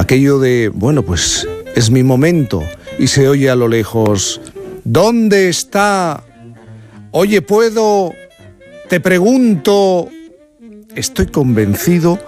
aquello de, bueno, pues es mi momento, y se oye a lo lejos, ¿dónde está? Oye, ¿puedo? Te pregunto, estoy convencido